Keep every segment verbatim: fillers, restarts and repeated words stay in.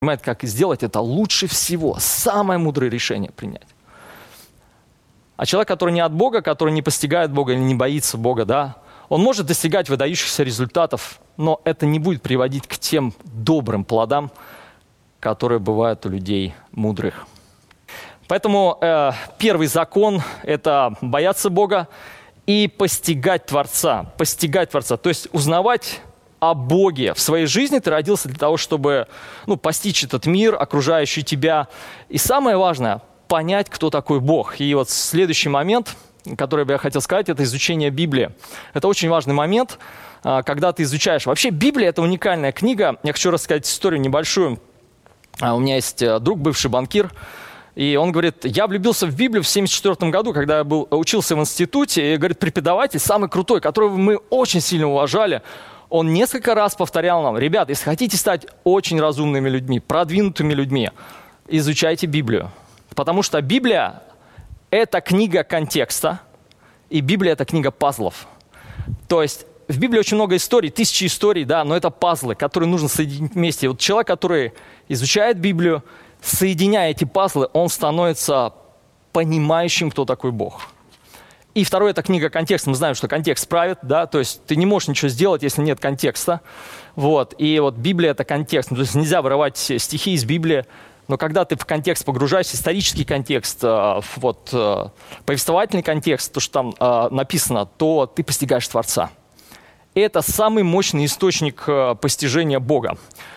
понимает, как сделать это лучше всего, самое мудрое решение принять. А человек, который не от Бога, который не постигает Бога или не боится Бога, да, он может достигать выдающихся результатов, но это не будет приводить к тем добрым плодам, которые бывают у людей мудрых. Поэтому э, первый закон – это бояться Бога и постигать Творца. Постигать Творца, то есть узнавать о Боге. В своей жизни ты родился для того, чтобы ну, постичь этот мир, окружающий тебя. И самое важное – понять, кто такой Бог. И вот следующий момент, который бы я хотел сказать, это изучение Библии. Это очень важный момент, когда ты изучаешь. Вообще Библия – это уникальная книга. Я хочу рассказать историю небольшую. У меня есть друг, бывший банкир, и он говорит, я влюбился в Библию в семьдесят четвёртом году, когда я был, учился в институте, и, говорит, преподаватель, самый крутой, которого мы очень сильно уважали, он несколько раз повторял нам, ребят, если хотите стать очень разумными людьми, продвинутыми людьми, изучайте Библию. Потому что Библия – это книга контекста, и Библия – это книга пазлов. То есть в Библии очень много историй, тысячи историй, да, но это пазлы, которые нужно соединить вместе. И вот человек, который изучает Библию, соединяя эти пазлы, он становится понимающим, кто такой Бог. И второе – это книга контекста. Мы знаем, что контекст правит, да, то есть ты не можешь ничего сделать, если нет контекста. Вот. И вот Библия – это контекст. То есть нельзя вырывать стихи из Библии, но когда ты в контекст погружаешься, исторический контекст, вот, повествовательный контекст, то, что там написано, то ты постигаешь Творца. Это самый мощный источник постижения Бога.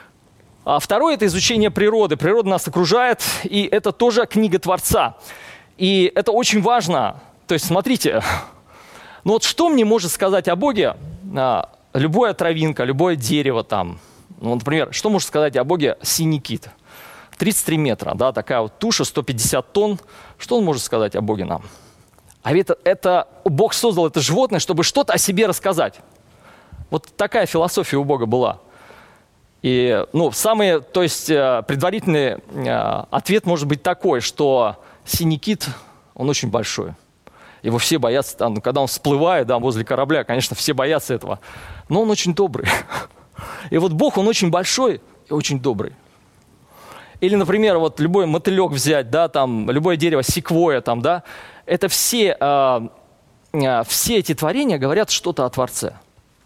А второе – это изучение природы. Природа нас окружает, и это тоже книга Творца. И это очень важно. То есть, смотрите, ну вот что мне может сказать о Боге любая травинка, любое дерево там? Ну, например, что может сказать о Боге синий кит? тридцать три метра, да, такая вот туша, сто пятьдесят тонн. Что он может сказать о Боге нам? А ведь это, это Бог создал это животное, чтобы что-то о себе рассказать. Вот такая философия у Бога была. И, ну, самый, то есть, предварительный ответ может быть такой, что синий кит, он очень большой. Его все боятся, там, когда он всплывает да, возле корабля, конечно, все боятся этого. Но он очень добрый. И вот Бог, он очень большой и очень добрый. Или, например, вот любой мотылек взять, да, там, любое дерево, секвойя, там, да, это все, э, э, все эти творения говорят что-то о Творце.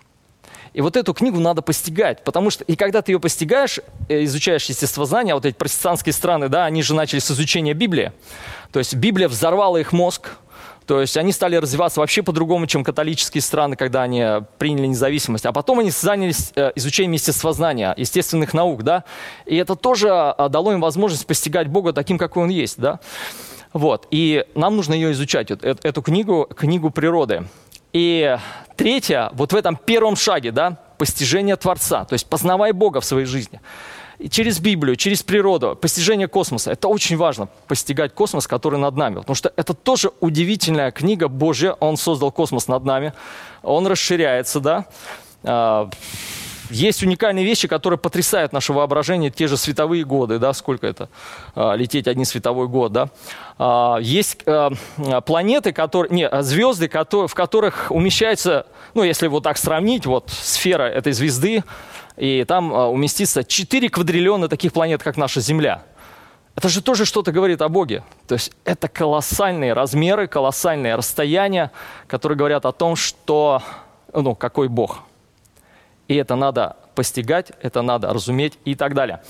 И вот эту книгу надо постигать, потому что, и когда ты ее постигаешь, изучаешь естествознание, вот эти протестантские страны, да, они же начали с изучения Библии, то есть Библия взорвала их мозг, то есть они стали развиваться вообще по-другому, чем католические страны, когда они приняли независимость. А потом они занялись изучением естествознания, естественных наук, да. И это тоже дало им возможность постигать Бога таким, какой Он есть, да. Вот. И нам нужно ее изучать, эту книгу, книгу природы. И третье, вот в этом первом шаге, да, постижение Творца, то есть познавай Бога в своей жизни. И через Библию, через природу, постижение космоса. Это очень важно, постигать космос, который над нами. Потому что это тоже удивительная книга Божья. Он создал космос над нами. Он расширяется, да. Есть уникальные вещи, которые потрясают наше воображение. Те же световые годы, да, сколько это? Лететь один световой год, да. Есть планеты, которые, не, звезды, которые, в которых умещается, ну, если вот так сравнить, вот сфера этой звезды, и там а, уместится четыре квадриллиона таких планет, как наша Земля. Это же тоже что-то говорит о Боге. То есть это колоссальные размеры, колоссальные расстояния, которые говорят о том, что, ну, какой Бог. И это надо постигать, это надо разуметь и так далее.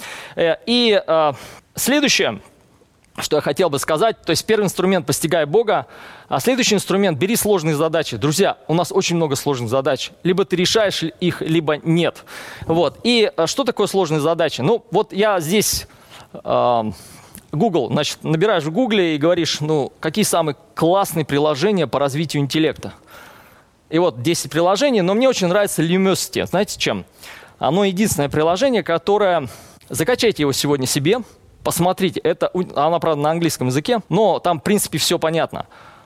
И а, следующее, что я хотел бы сказать, то есть первый инструмент – постигай Бога, а следующий инструмент – бери сложные задачи. Друзья, у нас очень много сложных задач. Либо ты решаешь их, либо нет. Вот. И что такое сложные задачи? Ну, вот я здесь, э, Google, значит, набираешь в Гугле и говоришь, ну, какие самые классные приложения по развитию интеллекта. И вот десять приложений, но мне очень нравится Lumosity. Знаете чем? Оно единственное приложение, которое… Закачайте его сегодня себе. Посмотрите, это, она, правда, на английском языке, но там, в принципе, все понятно.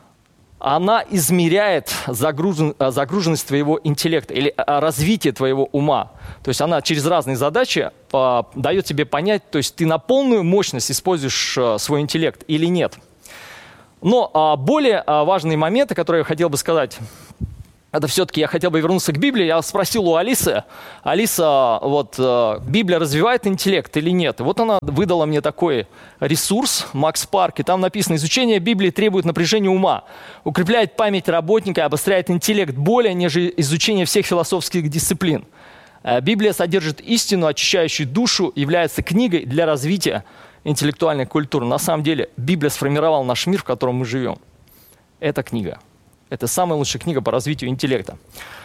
Она измеряет загружен, загруженность твоего интеллекта или развитие твоего ума. То есть она через разные задачи а, дает тебе понять, то есть ты на полную мощность используешь а, свой интеллект или нет. Но а, более а, важные моменты, которые я хотел бы сказать, это все-таки я хотел бы вернуться к Библии. Я спросил у Алисы, Алиса, вот Библия развивает интеллект или нет? И вот она выдала мне такой ресурс, Макс Парк, и там написано: изучение Библии требует напряжения ума, укрепляет память работника, обостряет интеллект более, нежели изучение всех философских дисциплин. Библия содержит истину, очищающую душу, является книгой для развития интеллектуальной культуры. На самом деле Библия сформировала наш мир, в котором мы живем. Это книга. Это самая лучшая книга по развитию интеллекта.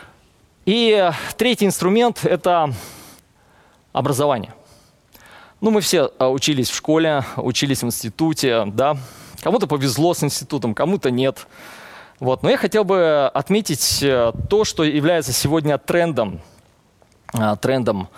И третий инструмент – это образование. Ну, мы все учились в школе, учились в институте, да. Кому-то повезло с институтом, кому-то нет. Вот. Но я хотел бы отметить то, что является сегодня трендом, трендом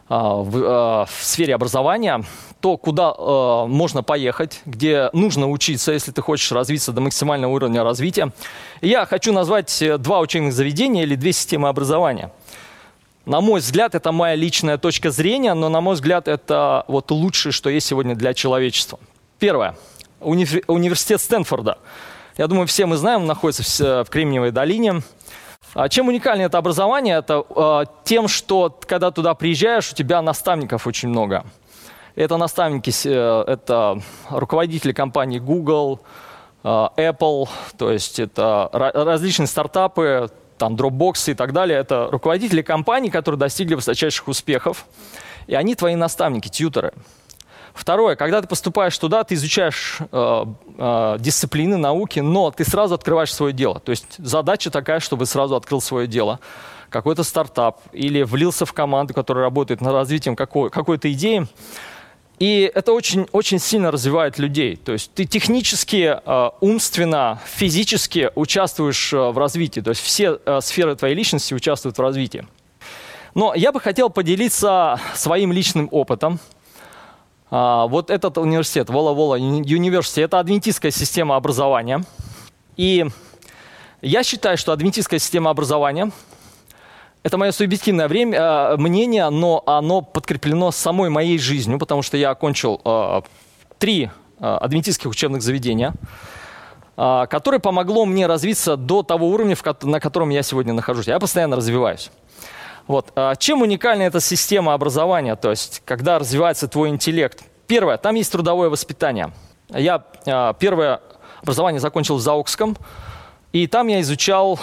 в, в сфере образования, то, куда э, можно поехать, где нужно учиться, если ты хочешь развиться до максимального уровня развития. И я хочу назвать два учебных заведения или две системы образования. На мой взгляд, это моя личная точка зрения, но, на мой взгляд, это вот лучшее, что есть сегодня для человечества. Первое. Уни- университет Стэнфорда. Я думаю, все мы знаем, он находится в, в Кремниевой долине. А чем уникально это образование? Это э, тем, что когда туда приезжаешь, у тебя наставников очень много. Это наставники, э, это руководители компаний Google, э, Apple, то есть это различные стартапы, там Dropbox и так далее. Это руководители компаний, которые достигли высочайших успехов. И они твои наставники, тьюторы. Второе, когда ты поступаешь туда, ты изучаешь э, э, дисциплины, науки, но ты сразу открываешь свое дело. То есть задача такая, чтобы сразу открыл свое дело. Какой-то стартап или влился в команду, которая работает над развитием какой- какой-то идеи. И это очень, очень сильно развивает людей. То есть ты технически, э, умственно, физически участвуешь э, в развитии. То есть все э, сферы твоей личности участвуют в развитии. Но я бы хотел поделиться своим личным опытом. Uh, вот этот университет, Walla Walla University, это адвентистская система образования. И я считаю, что адвентистская система образования – это мое субъективное время, uh, мнение, но оно подкреплено самой моей жизнью, потому что я окончил uh, три uh, адвентистских учебных заведения, uh, которое помогло мне развиться до того уровня, в ко- на котором я сегодня нахожусь. Я постоянно развиваюсь. Вот. Чем уникальна эта система образования, то есть когда развивается твой интеллект? Первое, там есть трудовое воспитание. Я первое образование закончил в Заокском, и там я изучал,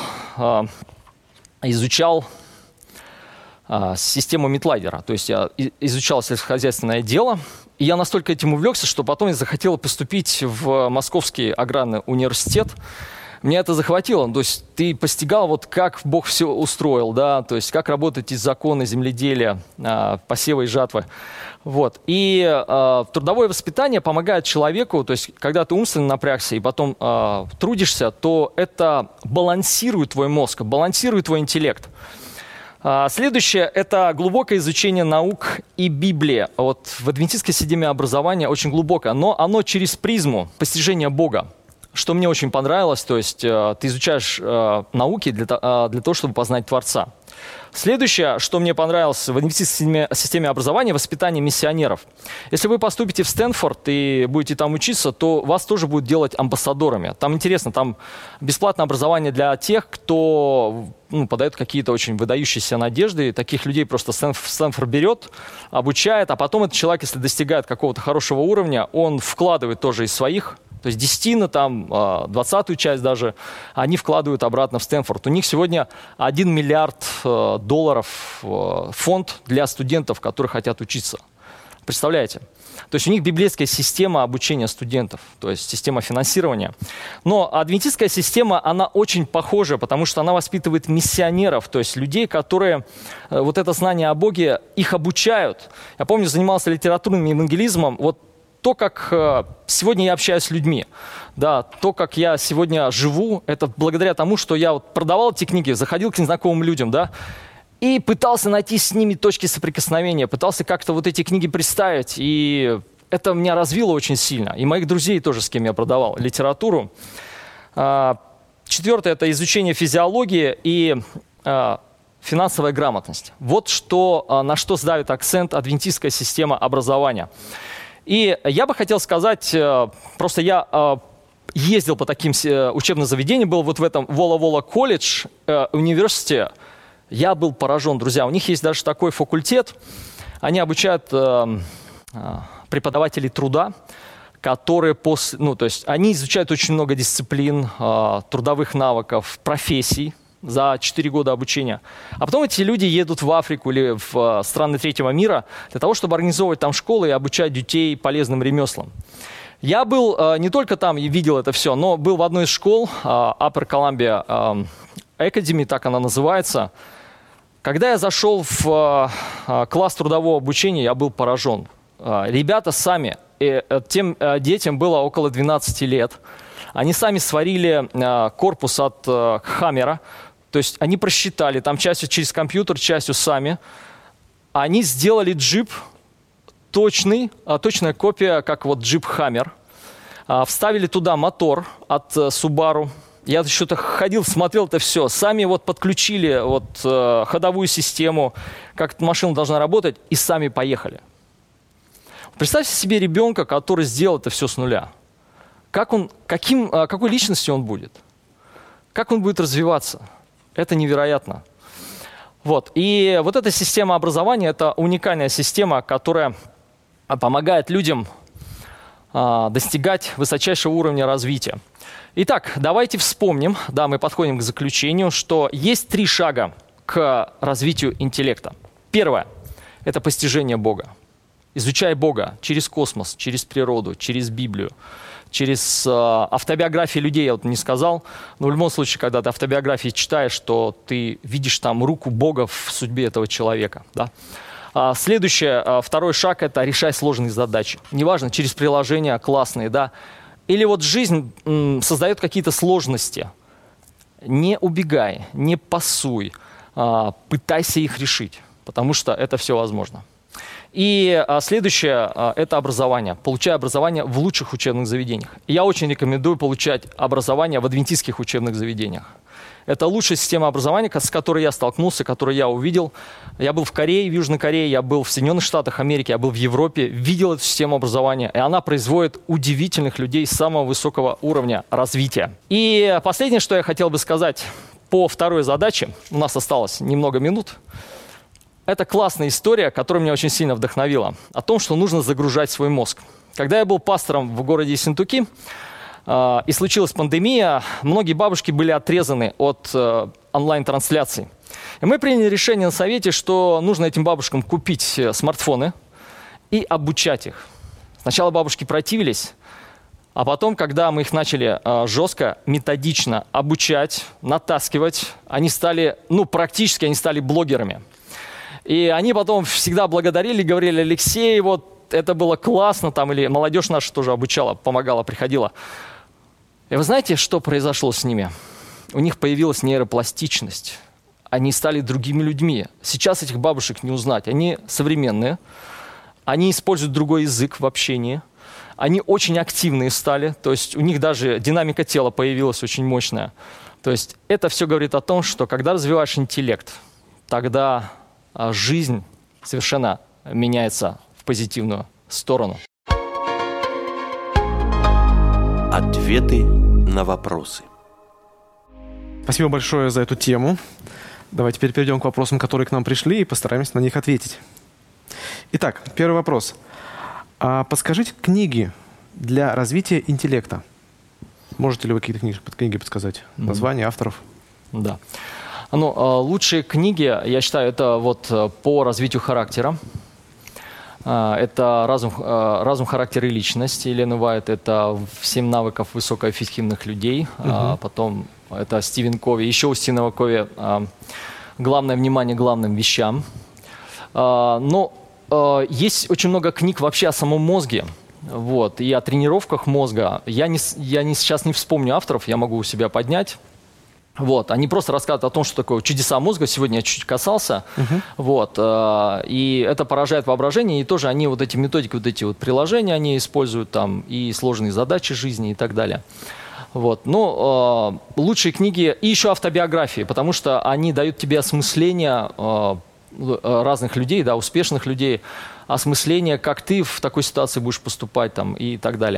изучал систему Митлайдера. То есть я изучал сельскохозяйственное дело, и я настолько этим увлекся, что потом я захотел поступить в Московский аграрный университет. Меня это захватило, то есть ты постигал, вот как Бог все устроил, да, то есть как работают эти законы земледелия, э, посева и жатвы. Вот. И э, трудовое воспитание помогает человеку, то есть когда ты умственно напрягся и потом э, трудишься, то это балансирует твой мозг, балансирует твой интеллект. Э, следующее – это глубокое изучение наук и Библии. Вот в адвентистской системе образования очень глубокое, но оно через призму постижения Бога. Что мне очень понравилось, то есть э, ты изучаешь э, науки для, э, для того, чтобы познать Творца. Следующее, что мне понравилось в адвентистской системе, системе образования, воспитание миссионеров. Если вы поступите в Стэнфорд и будете там учиться, то вас тоже будут делать амбассадорами. Там интересно, там бесплатное образование для тех, кто ну, подает какие-то очень выдающиеся надежды. Таких людей просто Стэнфорд, Стэнфорд берет, обучает, а потом этот человек, если достигает какого-то хорошего уровня, он вкладывает тоже из своих. То есть десятина, там, двадцатую часть даже, они вкладывают обратно в Стэнфорд. У них сегодня один миллиард долларов фонд для студентов, которые хотят учиться. Представляете? То есть у них библейская система обучения студентов, то есть система финансирования. Но адвентистская система, она очень похожа, потому что она воспитывает миссионеров, то есть людей, которые вот это знание о Боге, их обучают. Я помню, занимался литературным евангелизмом, вот то, как э, сегодня я общаюсь с людьми, да, то, как я сегодня живу, это благодаря тому, что я вот продавал эти книги, заходил к незнакомым людям, да, и пытался найти с ними точки соприкосновения, пытался как-то вот эти книги представить, и это меня развило очень сильно. И моих друзей тоже, с кем я продавал литературу. А, четвертое – это изучение физиологии и а, финансовая грамотность. Вот что, а, на что ставит акцент адвентистская система образования. И я бы хотел сказать, просто я ездил по таким учебным заведениям, был вот в этом Вола-Вола колледж, э, университете, я был поражен, друзья. У них есть даже такой факультет, они обучают э, э, преподавателей труда, которые после, ну, то есть они изучают очень много дисциплин, э, трудовых навыков, профессий за четыре года обучения. А потом эти люди едут в Африку или в э, страны третьего мира для того, чтобы организовывать там школы и обучать детей полезным ремеслам. Я был э, не только там и видел это все, но был в одной из школ, э, Upper Columbia э, Academy, так она называется. Когда я зашел в э, класс трудового обучения, я был поражен. Э, ребята сами, э, тем э, детям было около двенадцати лет, они сами сварили э, корпус от э, Хаммера, то есть они просчитали, там частью через компьютер, частью сами. Они сделали джип, точный, э, точная копия, как вот джип Хаммер. Э, вставили туда мотор от э, Subaru. Я еще-то ходил, смотрел это все. Сами вот подключили вот, э, ходовую систему, как эта машина должна работать, и сами поехали. Представьте себе ребенка, который сделал это все с нуля. Как он, каким, э, какой личностью он будет? Как он будет развиваться? Это невероятно. Вот. И вот эта система образования – это уникальная система, которая помогает людям э, достигать высочайшего уровня развития. Итак, давайте вспомним, да, мы подходим к заключению, что есть три шага к развитию интеллекта. Первое – это постижение Бога. Изучай Бога через космос, через природу, через Библию, через э, автобиографии людей, я вот не сказал, но в любом случае, когда ты автобиографии читаешь, то ты видишь там руку Бога в судьбе этого человека. Да? А следующее, а, второй шаг – это решай сложные задачи. Неважно, через приложения классные, да. Или вот жизнь м, создает какие-то сложности. Не убегай, не пасуй, а, пытайся их решить, потому что это все возможно. И а, следующее а, – это образование. Получай образование в лучших учебных заведениях. Я очень рекомендую получать образование в адвентистских учебных заведениях. Это лучшая система образования, с которой я столкнулся, которую я увидел. Я был в Корее, в Южной Корее, я был в Соединенных Штатах Америки, я был в Европе, видел эту систему образования, и она производит удивительных людей самого высокого уровня развития. И последнее, что я хотел бы сказать по второй задаче, у нас осталось немного минут, это классная история, которая меня очень сильно вдохновила, о том, что нужно загружать свой мозг. Когда я был пастором в городе Ессентуки, и случилась пандемия, многие бабушки были отрезаны от э, онлайн-трансляций. И мы приняли решение на совете, что нужно этим бабушкам купить смартфоны и обучать их. Сначала бабушки противились, а потом, когда мы их начали э, жестко, методично обучать, натаскивать, они стали, ну, практически они стали блогерами. И они потом всегда благодарили, говорили: Алексей, вот это было классно, там, или молодежь наша тоже обучала, помогала, приходила. И вы знаете, что произошло с ними? У них появилась нейропластичность. Они стали другими людьми. Сейчас этих бабушек не узнать. Они современные. Они используют другой язык в общении. Они очень активные стали. То есть у них даже динамика тела появилась очень мощная. То есть это все говорит о том, что когда развиваешь интеллект, тогда жизнь совершенно меняется в позитивную сторону. Ответы на вопросы. Спасибо большое за эту тему. Давайте теперь перейдем к вопросам, которые к нам пришли, и постараемся на них ответить. Итак, первый вопрос. А подскажите книги для развития интеллекта. Можете ли вы какие-то книги, книги подсказать? Названия, авторов? Да. Ну, лучшие книги, я считаю, это вот по развитию характера. Это разум, разум, характер и личность. Елена Уайт — это «Семь навыков высокоэффективных людей». Uh-huh. Потом это Стивен Кови. Еще у Стивена Кови «Главное внимание главным вещам». Но есть очень много книг вообще о самом мозге. Вот, и о тренировках мозга. Я, не, я не, сейчас не вспомню авторов, я могу у себя поднять. Вот, они просто рассказывают о том, что такое чудеса мозга. Сегодня я чуть-чуть касался. Uh-huh. Вот, э, и это поражает воображение. И тоже они вот эти методики, вот эти вот приложения они используют там, и сложные задачи жизни и так далее. Вот, ну, э, лучшие книги и еще автобиографии, потому что они дают тебе осмысление э, разных людей, да, успешных людей, осмысление, как ты в такой ситуации будешь поступать там, и так далее.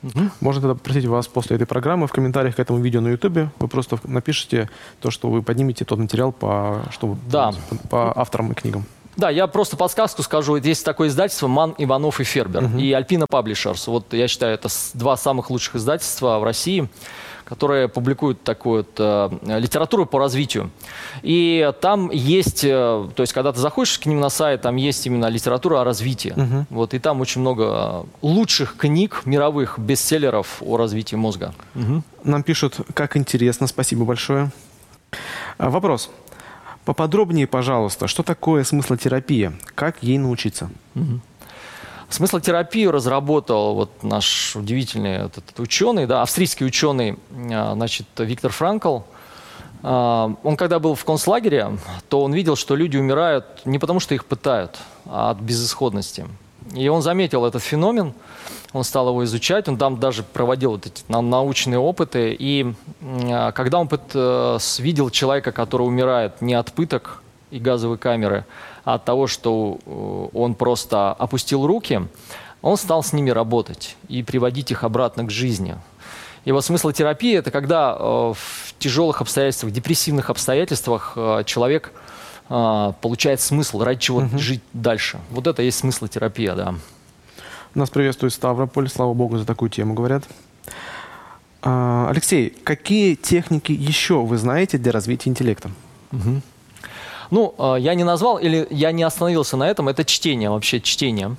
Угу. Можно тогда попросить вас после этой программы в комментариях к этому видео на YouTube, вы просто напишите то, что вы поднимете тот материал по, что, да. по, по авторам и книгам. Да, я просто подсказку скажу. Есть такое издательство «Ман, Иванов и Фербер» uh-huh. и «Альпина Паблишерс». Вот я считаю, это два самых лучших издательства в России, которые публикуют такую вот, э, литературу по развитию. И там есть, э, то есть когда ты заходишь к ним на сайт, там есть именно литература о развитии. Uh-huh. Вот, и там очень много лучших книг, мировых бестселлеров о развитии мозга. Uh-huh. Нам пишут, как интересно, спасибо большое. А, вопрос. Поподробнее, пожалуйста, что такое смыслотерапия? Как ей научиться? Угу. Смыслотерапию разработал вот наш удивительный вот этот ученый, да, австрийский ученый, значит, Виктор Франкл. Он когда был в концлагере, то он видел, что люди умирают не потому, что их пытают, а от безысходности. И он заметил этот феномен, он стал его изучать, он там даже проводил вот эти научные опыты. И когда он видел человека, который умирает не от пыток и газовой камеры, а от того, что он просто опустил руки, он стал с ними работать и приводить их обратно к жизни. И вот смысл терапии – это когда в тяжелых обстоятельствах, депрессивных обстоятельствах человек получает смысл, ради чего uh-huh. жить дальше. Вот это и есть смысл терапии, да. Нас приветствует Ставрополь, слава богу за такую тему, говорят. А, Алексей, какие техники еще вы знаете для развития интеллекта? Угу. Ну, я не назвал, или я не остановился на этом, это чтение, вообще чтение.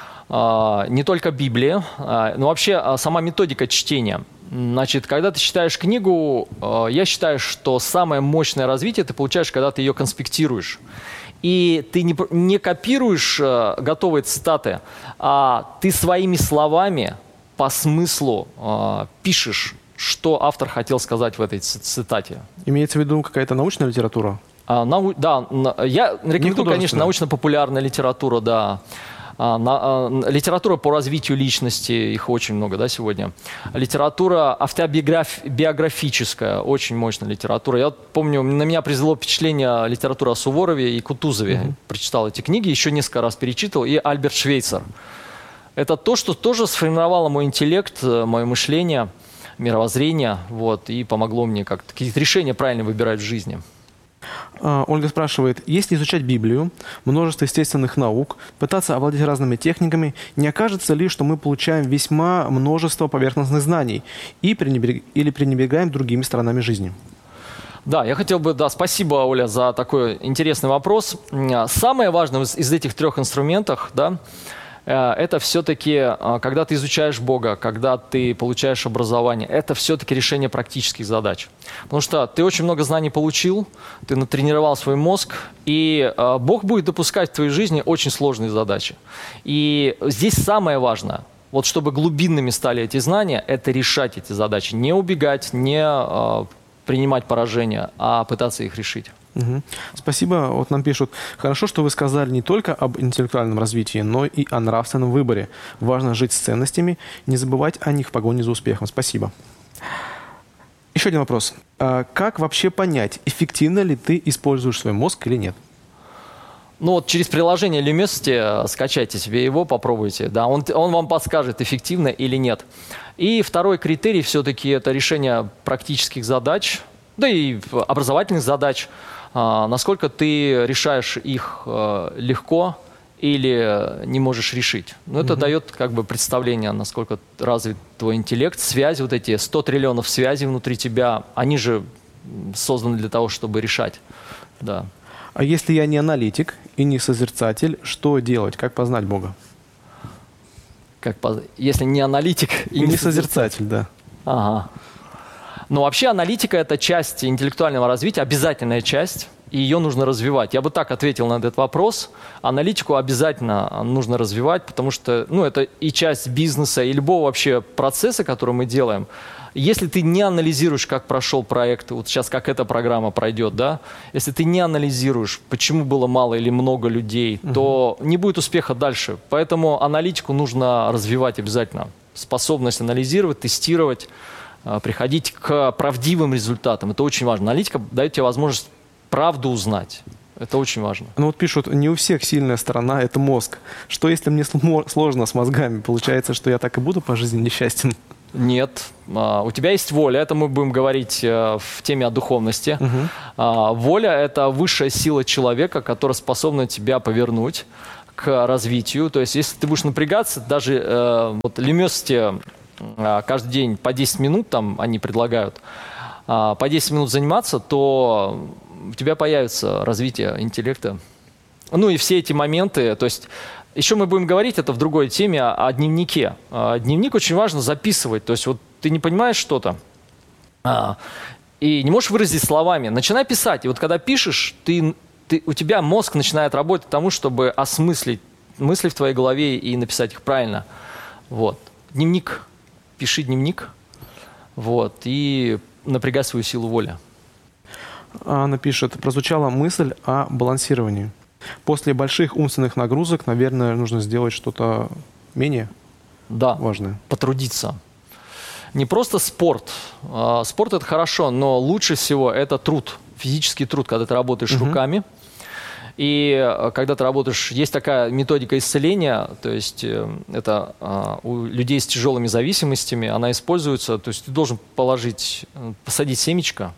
Не только Библия, но вообще сама методика чтения. Значит, когда ты читаешь книгу, я считаю, что самое мощное развитие ты получаешь, когда ты ее конспектируешь. И ты не, не копируешь готовые цитаты, а ты своими словами по смыслу пишешь, что автор хотел сказать в этой цитате. Имеется в виду какая-то научная литература? А, нау, да, я рекомендую, конечно, научно-популярная литература, да. А, на, а, литература по развитию личности, их очень много, да, сегодня. Литература автобиографическая, очень мощная литература. Я помню, на меня произвело впечатление литература о Суворове и Кутузове. Mm-hmm. Прочитал эти книги, еще несколько раз перечитывал. И Альберт Швейцер. Это то, что тоже сформировало мой интеллект, мое мышление, мировоззрение, вот, и помогло мне как-то какие-то решения правильно выбирать в жизни. Ольга спрашивает, если изучать Библию, множество естественных наук, пытаться овладеть разными техниками, не окажется ли, что мы получаем весьма множество поверхностных знаний и пренебрег... или пренебрегаем другими сторонами жизни? Да, я хотел бы, да, спасибо, Оля, за такой интересный вопрос. Самое важное из, из этих трех инструментов, да, это все-таки, когда ты изучаешь Бога, когда ты получаешь образование, это все-таки решение практических задач. Потому что ты очень много знаний получил, ты натренировал свой мозг, и Бог будет допускать в твоей жизни очень сложные задачи. И здесь самое важное, вот чтобы глубинными стали эти знания, это решать эти задачи. Не убегать, не принимать поражения, а пытаться их решить. Угу. Спасибо. Вот нам пишут, хорошо, что вы сказали не только об интеллектуальном развитии, но и о нравственном выборе. Важно жить с ценностями, не забывать о них в погоне за успехом. Спасибо. Еще один вопрос. А как вообще понять, эффективно ли ты используешь свой мозг или нет? Ну вот через приложение Lumosity скачайте себе его, попробуйте. Да, он, он вам подскажет, эффективно или нет. И второй критерий все-таки это решение практических задач, да и образовательных задач. Насколько ты решаешь их легко или не можешь решить. Но это mm-hmm. дает как бы представление, насколько развит твой интеллект. Связи, вот эти сто триллионов связей внутри тебя, они же созданы для того, чтобы решать. Да. А если я не аналитик и не созерцатель, что делать? Как познать Бога? Как поз... Если не аналитик и, и не, не созерцатель, да. Ага. Но вообще аналитика – это часть интеллектуального развития, обязательная часть, и ее нужно развивать. Я бы так ответил на этот вопрос. Аналитику обязательно нужно развивать, потому что ну, это и часть бизнеса, и любого вообще процесса, который мы делаем. Если ты не анализируешь, как прошел проект, вот сейчас как эта программа пройдет, да, если ты не анализируешь, почему было мало или много людей, угу. то не будет успеха дальше. Поэтому аналитику нужно развивать обязательно. Способность анализировать, тестировать, приходить к правдивым результатам. Это очень важно. Аналитика дает тебе возможность правду узнать. Это очень важно. Ну вот пишут, не у всех сильная сторона – это мозг. Что если мне смо- сложно с мозгами? Получается, что я так и буду по жизни несчастен? Нет. А, у тебя есть воля. Это мы будем говорить а, в теме о духовности. Угу. А, воля – это высшая сила человека, которая способна тебя повернуть к развитию. То есть, если ты будешь напрягаться, даже э, вот лемёсти э, каждый день по десять минут, там они предлагают, э, по десять минут заниматься, то у тебя появится развитие интеллекта. Ну и все эти моменты, то есть еще мы будем говорить, это в другой теме, о, о дневнике. Э, дневник очень важно записывать. То есть вот ты не понимаешь что-то, э, и не можешь выразить словами, начинай писать. И вот когда пишешь, ты... Ты, у тебя мозг начинает работать к тому, чтобы осмыслить мысли в твоей голове и написать их правильно. Вот. Дневник. Пиши дневник. Вот. И напрягай свою силу воли. Анна пишет, прозвучала мысль о балансировании. После больших умственных нагрузок, наверное, нужно сделать что-то менее да, важное. Потрудиться. Не просто спорт. Спорт – это хорошо, но лучше всего это труд. Физический труд, когда ты работаешь uh-huh. руками. И когда ты работаешь, есть такая методика исцеления, то есть это а, у людей с тяжелыми зависимостями, она используется, то есть ты должен положить, посадить семечко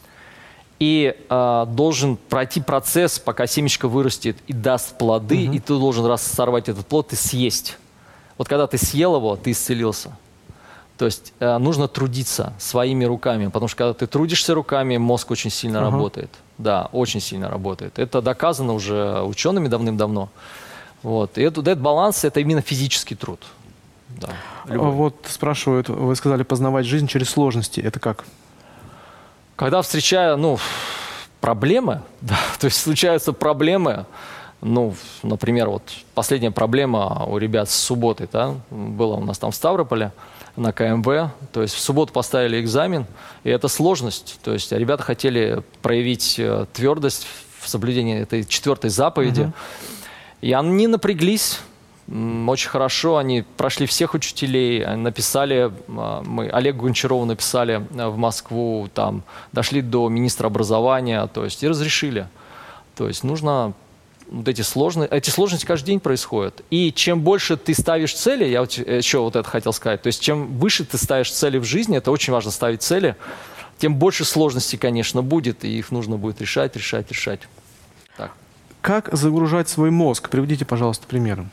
и а, должен пройти процесс, пока семечко вырастет и даст плоды, угу. и ты должен раз сорвать этот плод и съесть. Вот когда ты съел его, ты исцелился. То есть э, нужно трудиться своими руками, потому что когда ты трудишься руками, мозг очень сильно uh-huh. работает. Да, очень сильно работает. Это доказано уже учеными давным-давно. Вот. И этот, этот баланс – это именно физический труд. Да, вот спрашивают, вы сказали познавать жизнь через сложности. Это как? Когда встречаю ну, проблемы, да, то есть случаются проблемы, ну, например, вот последняя проблема у ребят с субботой, да, была у нас там в Ставрополе, на ка эм вэ, то есть в субботу поставили экзамен, и это сложность, то есть ребята хотели проявить э, твердость в соблюдении этой четвертой заповеди, uh-huh. и они напряглись м, очень хорошо, они прошли всех учителей, написали, э, мы Олегу Гончарову написали э, в Москву, там, дошли до министра образования, то есть и разрешили, то есть нужно... Вот эти, сложные, эти сложности каждый день происходят. И чем больше ты ставишь цели, я вот еще вот это хотел сказать, то есть чем выше ты ставишь цели в жизни, это очень важно ставить цели, тем больше сложностей, конечно, будет, и их нужно будет решать, решать, решать. Так. Как загружать свой мозг? Приведите, пожалуйста, примеры.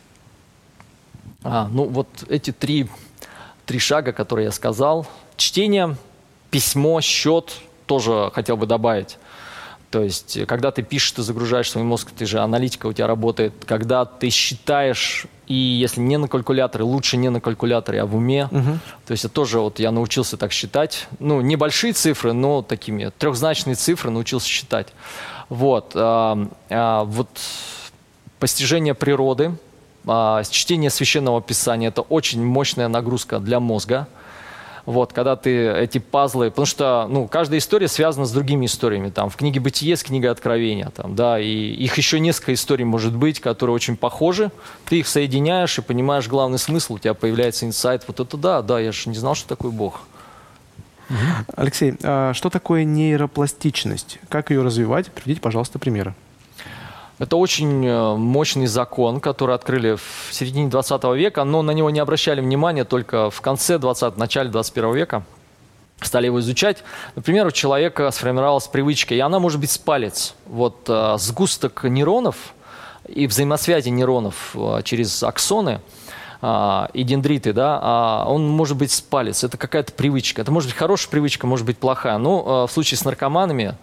А, ну вот эти три, три шага, которые я сказал. Чтение, письмо, счет, тоже хотел бы добавить. То есть, когда ты пишешь, ты загружаешь свой мозг, ты же аналитика у тебя работает. Когда ты считаешь, и если не на калькуляторе, лучше не на калькуляторе, а в уме. Угу. То есть, это тоже вот я научился так считать. Ну, небольшие цифры, но такими трехзначные цифры научился считать. Вот. А, а, вот постижение природы, а, чтение священного писания – это очень мощная нагрузка для мозга. Вот, когда ты эти пазлы, потому что ну, каждая история связана с другими историями. Там, в книге «Бытие» с книгой «Откровения». Там, да, и их еще несколько историй может быть, которые очень похожи. Ты их соединяешь и понимаешь главный смысл, у тебя появляется инсайт. Вот это да, да, я же не знал, что такой Бог. Алексей, а что такое нейропластичность? Как ее развивать? Приведите, пожалуйста, примеры. Это очень мощный закон, который открыли в середине двадцатого века, но на него не обращали внимания только в конце двадцатого, начале двадцать первого века. Стали его изучать. Например, у человека сформировалась привычка, и она может быть с палец. Вот а, сгусток нейронов и взаимосвязи нейронов а, через аксоны а, и дендриты, да, а, он может быть с палец. Это какая-то привычка. Это может быть хорошая привычка, может быть плохая. Но а, в случае с наркоманами,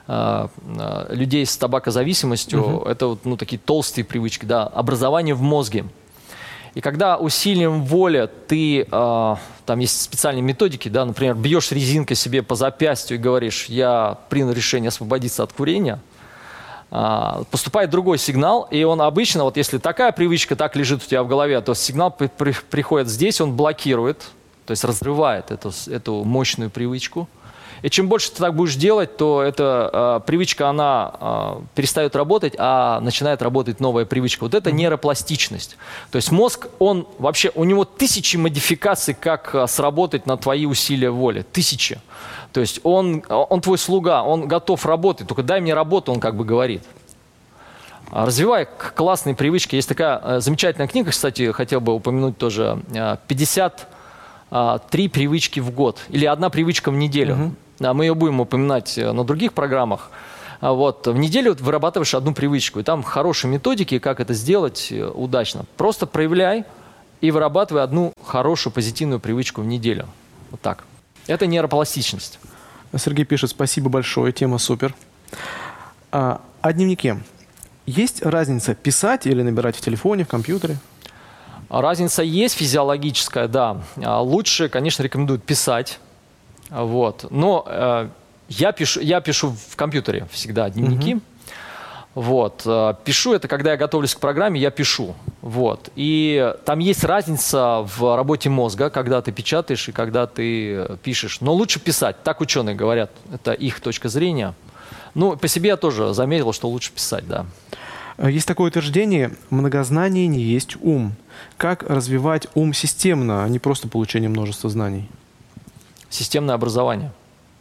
людей с табакозависимостью, угу. это вот, ну, такие толстые привычки, да, образование в мозге. И когда усилием воли ты, э, там есть специальные методики, да, например, бьешь резинкой себе по запястью и говоришь, я принял решение освободиться от курения, э, поступает другой сигнал, и он обычно, вот если такая привычка так лежит у тебя в голове, то сигнал при, при, приходит здесь, он блокирует, то есть разрывает эту, эту мощную привычку. И чем больше ты так будешь делать, то эта э, привычка, она э, перестает работать, а начинает работать новая привычка. Вот это нейропластичность. То есть мозг, он вообще, у него тысячи модификаций, как э, сработать на твои усилия воли. Тысячи. То есть он, он твой слуга, он готов работать, только дай мне работу, он как бы говорит. Развивай классные привычки. Есть такая замечательная книга, кстати, хотел бы упомянуть тоже, пятьдесят три привычки в год или одна привычка в неделю. Uh-huh. Мы ее будем упоминать на других программах. Вот, в неделю вырабатываешь одну привычку, и там хорошие методики, как это сделать удачно. Просто проявляй и вырабатывай одну хорошую позитивную привычку в неделю. Вот так. Это нейропластичность. Сергей пишет: спасибо большое, тема супер. А, о дневнике. Есть разница писать или набирать в телефоне, в компьютере? Разница есть физиологическая, да. Лучше, конечно, рекомендуют писать. Вот. Но э, я, пишу, я пишу в компьютере всегда дневники. Uh-huh. Вот. Пишу это, когда я готовлюсь к программе, я пишу. Вот. И там есть разница в работе мозга, когда ты печатаешь и когда ты пишешь. Но лучше писать. Так ученые говорят. Это их точка зрения. Ну, по себе я тоже заметил, что лучше писать, да. Есть такое утверждение: многознание не есть ум. Как развивать ум системно, а не просто получение множества знаний? Системное образование.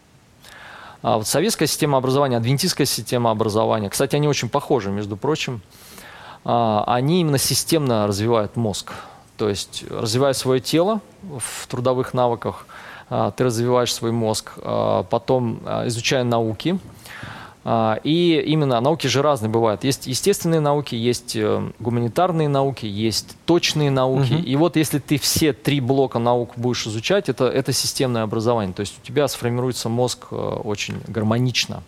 А вот советская система образования, адвентистская система образования, кстати, они очень похожи, между прочим. А, они именно системно развивают мозг. То есть, развивая свое тело в трудовых навыках, а, ты развиваешь свой мозг, а, потом а, изучая науки. И именно науки же разные бывают. Есть естественные науки, есть гуманитарные науки, есть точные науки. Угу. И вот если ты все три блока наук будешь изучать, это, это системное образование. То есть у тебя сформируется мозг очень гармонично.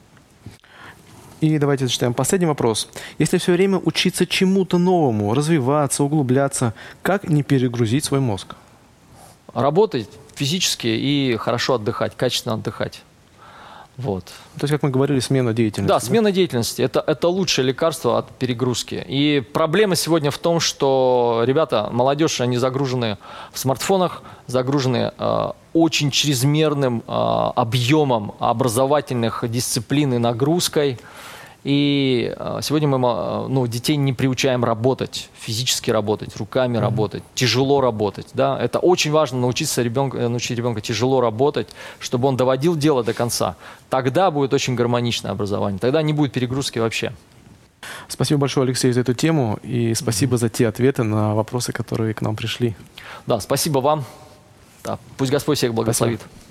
И давайте зачитаем последний вопрос. Если все время учиться чему-то новому, развиваться, углубляться, как не перегрузить свой мозг? Работать физически и хорошо отдыхать, качественно отдыхать. Вот. То есть, как мы говорили, смена деятельности. Да, да? смена деятельности. Это, это лучшее лекарство от перегрузки. И проблема сегодня в том, что ребята, молодежь, они загружены в смартфонах, загружены э, очень чрезмерным э, объемом образовательных дисциплин и нагрузкой. И э, сегодня мы э, ну, детей не приучаем работать, физически работать, руками mm-hmm. работать, тяжело работать. Да? Это очень важно, научиться ребенка, научить ребенка тяжело работать, чтобы он доводил дело до конца. Тогда будет очень гармоничное образование, тогда не будет перегрузки вообще. Спасибо большое, Алексей, за эту тему, и спасибо mm-hmm. за те ответы на вопросы, которые к нам пришли. Да, спасибо вам. Да, пусть Господь всех благословит. Спасибо.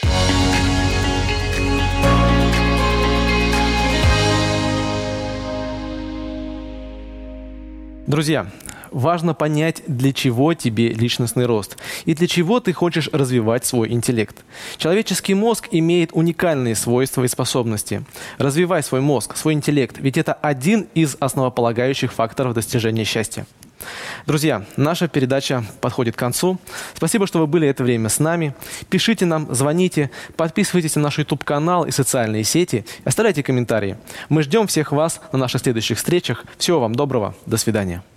Друзья, важно понять, для чего тебе личностный рост и для чего ты хочешь развивать свой интеллект. Человеческий мозг имеет уникальные свойства и способности. Развивай свой мозг, свой интеллект, ведь это один из основополагающих факторов достижения счастья. Друзья, наша передача подходит к концу. Спасибо, что вы были это время с нами. Пишите нам, звоните, подписывайтесь на наш YouTube-канал и социальные сети, оставляйте комментарии. Мы ждем всех вас на наших следующих встречах. Всего вам доброго. До свидания.